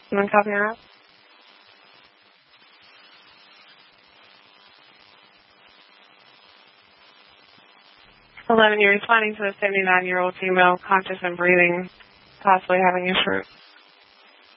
You want to copy her up? 11, you're responding to a 79-year-old female, conscious and breathing, possibly having a stroke.